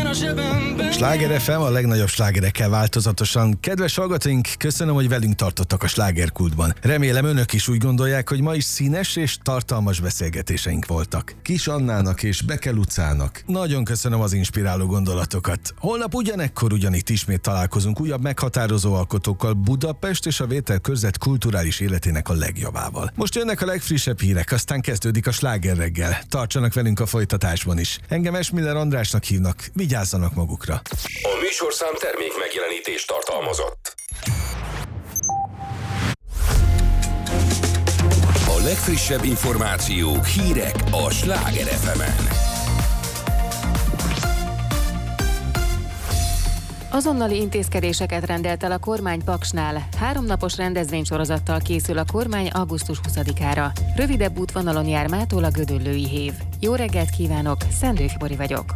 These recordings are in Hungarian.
Sláger FM a legnagyobb slágerekkel változatosan. Kedves hallgatóink, köszönöm, hogy velünk tartottak a slágerkultban. Remélem önök is úgy gondolják, hogy ma is színes és tartalmas beszélgetéseink voltak. Kis Annának és Beke Lucának nagyon köszönöm az inspiráló gondolatokat. Holnap ugyanekkor ugyanitt ismét találkozunk újabb meghatározó alkotókkal, Budapest és a Vételkörzet kulturális életének a legjobbával. Most jönnek a legfrissebb hírek, aztán kezdődik a sláger reggel. Tartsanak velünk a folytatásban is. Engem Esmiller Andrásnak hívnak, vigyázzanak magukra. A műsorszám termék megjelenítést tartalmazott. A legfrissebb információk, hírek a Sláger FM-en. Azonnali intézkedéseket rendelt el a kormány Paksnál. 3 napos rendezvénysorozattal készül a kormány augusztus 20-ára. Rövidebb útvonalon jár mától a Gödöllői hév. Jó reggelt kívánok, Szendő Fibori vagyok.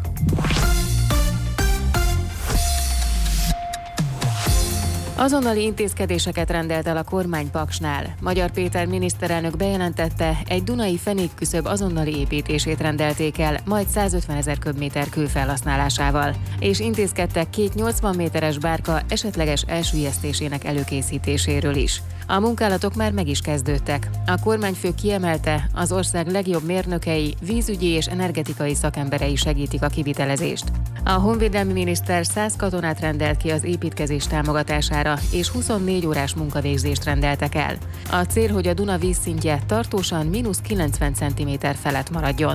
Azonnali intézkedéseket rendelt el a kormány Paksnál. Magyar Péter miniszterelnök bejelentette, egy dunai fenékküszöb azonnali építését rendelték el, majd 150 000 köbméter kő felhasználásával, és intézkedtek 2 80 méteres bárka esetleges elsüllyesztésének előkészítéséről is. A munkálatok már meg is kezdődtek. A kormányfő kiemelte, az ország legjobb mérnökei, vízügyi és energetikai szakemberei segítik a kivitelezést. A honvédelmi miniszter 100 katonát rendelt ki az építkezés támogatására, és 24 órás munkavégzést rendeltek el. A cél, hogy a Duna vízszintje tartósan -90 cm felett maradjon.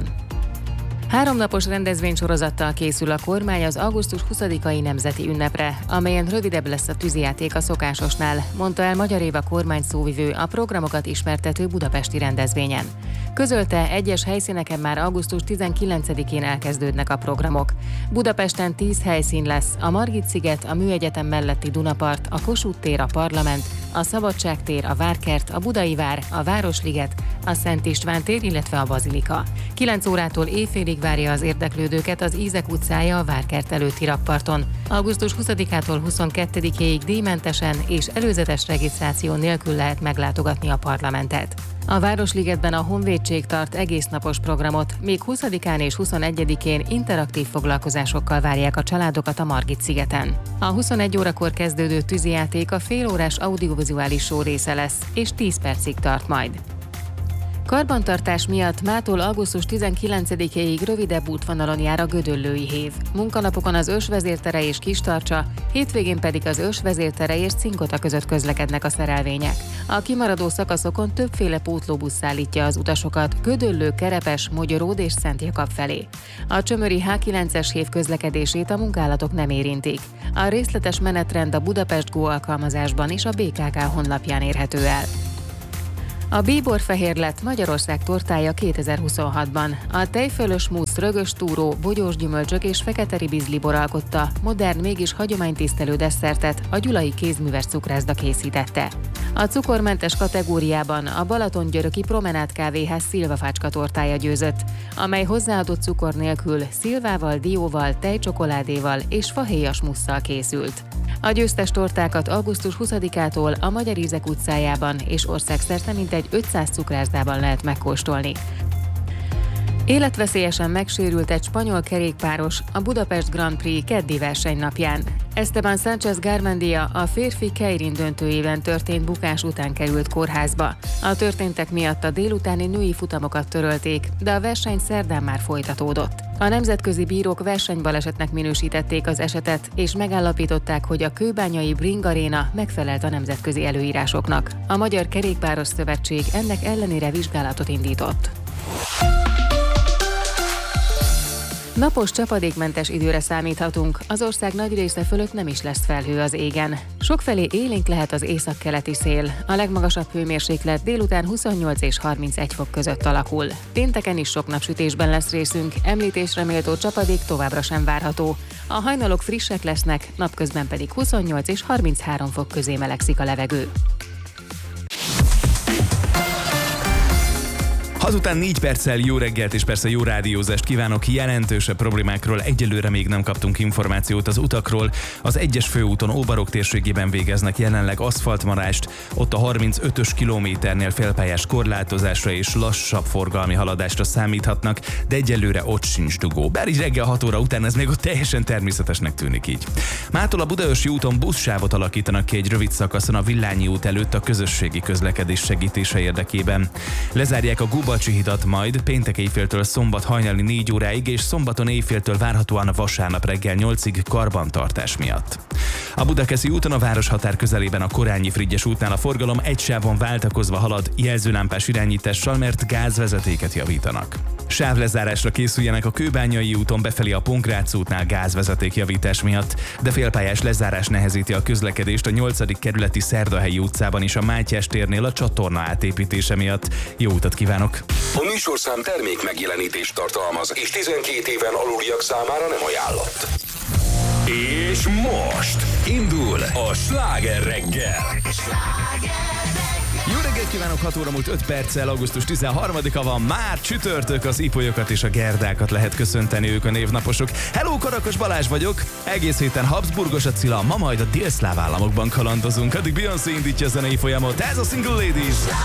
3 napos rendezvénysorozattal készül a kormány az augusztus 20-ai nemzeti ünnepre, amelyen rövidebb lesz a tűzijáték a szokásosnál, mondta el Magyar Éva kormány szóvivő a programokat ismertető budapesti rendezvényen. Közölte, egyes helyszíneken már augusztus 19-én elkezdődnek a programok. Budapesten 10 helyszín lesz, a Margit-sziget, a Műegyetem melletti Dunapart, a Kossuth tér, a Parlament, a Szabadságtér, a Várkert, a Budai Vár, a Városliget, a Szent István tér, illetve a Bazilika. 9 órától éjfélig várja az érdeklődőket az Ízek utcája a Várkert előtti rakparton. Augusztus 20-ától 22-ig díjmentesen és előzetes regisztráció nélkül lehet meglátogatni a Parlamentet. A Városligetben a Honvédség tart egésznapos programot, még 20-án és 21-én interaktív foglalkozásokkal várják a családokat a Margit-szigeten. A 21 órakor kezdődő tűzijáték a félórás audiovizuális show része lesz, és 10 percig tart majd. Karbantartás miatt mától augusztus 19-ig rövidebb útvonalon jár a Gödöllői hév. Munkanapokon az Ősvezértere és Kistarcsa, hétvégén pedig az Ősvezértere és Cinkota között közlekednek a szerelvények. A kimaradó szakaszokon többféle pótlóbusz szállítja az utasokat Gödöllő, Kerepes, Mogyoród és Szent Jakab felé. A csömöri H9-es hév közlekedését a munkálatok nem érintik. A részletes menetrend a Budapest Go alkalmazásban és a BKK honlapján érhető el. A bíborfehér lett Magyarország tortája 2026-ban. A tejfölös músz, rögös túró, bogyós gyümölcsök és fekete ribizlibor alkotta, modern, mégis hagyománytisztelő desszertet a Gyulai Kézműves Cukrászda készítette. A cukormentes kategóriában a Balatongyöröki Promenád kávéház szilvafácska tortája győzött, amely hozzáadott cukor nélkül szilvával, dióval, tejcsokoládéval és fahéjas musszal készült. A győztes tortákat augusztus 20-ától a Magyar Ízek utcájában és országszerte mintegy 500 cukrászdában lehet megkóstolni. Életveszélyesen megsérült egy spanyol kerékpáros a Budapest Grand Prix keddi versenynapján. Esteban Sánchez Garmendia a férfi Keirin döntőjében történt bukás után került kórházba. A történtek miatt a délutáni női futamokat törölték, de a verseny szerdán már folytatódott. A nemzetközi bírók versenybalesetnek minősítették az esetet, és megállapították, hogy a kőbányai Bring Arena megfelelt a nemzetközi előírásoknak. A Magyar Kerékpáros Szövetség ennek ellenére vizsgálatot indított. Napos csapadékmentes időre számíthatunk, az ország nagy része fölött nem is lesz felhő az égen. Sokfelé élénk lehet az északkeleti szél, a legmagasabb hőmérséklet délután 28 és 31 fok között alakul. Pénteken is sok napsütésben lesz részünk, említésre méltó csapadék továbbra sem várható. A hajnalok frissek lesznek, napközben pedig 28 és 33 fok közé melegszik a levegő. 6 után 4 perccel jó reggelt és persze jó rádiózást kívánok. Jelentősebb problémákról egyelőre még nem kaptunk információt az utakról. Az 1-es főúton Óbarok térségében végeznek jelenleg aszfaltmarást. Ott a 35-ös kilométernél félpályás korlátozásra és lassabb forgalmi haladásra számíthatnak, de egyelőre ott sincs dugó. Bár így reggel 6 óra után ez még ott teljesen természetesnek tűnik így. Mától a Budaörsi úton buszsávot alakítanak ki egy rövid szakaszon a Villányi út előtt a közösségi közlekedés segítése érdekében. Lezárják a Gubacsi hidat majd péntek éjféltől szombat hajnali 4 óráig és szombaton éjféltől várhatóan vasárnap reggel 8-ig karbantartás miatt. A Budakeszi úton a városhatár közelében a Korányi-Frigyes útnál a forgalom egy sávon váltakozva halad jelzőlámpás irányítással, mert gázvezetéket javítanak. Sávlezárásra készüljenek a Kőbányai úton befelé a Pongrác útnál gázvezetékjavítás miatt, de félpályás lezárás nehezíti a közlekedést a 8. kerületi Szerdahelyi utcában és a Mátyás térnél a csatorna átépítése miatt. Jó utat kívánok! A műsorszám termék megjelenítést tartalmaz, és 12 éven aluliak számára nem ajánlott. És most indul a Sláger reggel. Jó reggelt kívánok, 6 óra múlt 5 perccel, augusztus 13-a van, már csütörtök, az ipolyokat és a gerdákat lehet köszönteni, ők a névnaposok. Hello, Karakos Balázs vagyok, egész héten Habsburgos Attila, ma majd a délszláv államokban kalandozunk, addig Beyoncé indítja a zenei folyamot, ez a Single Ladies.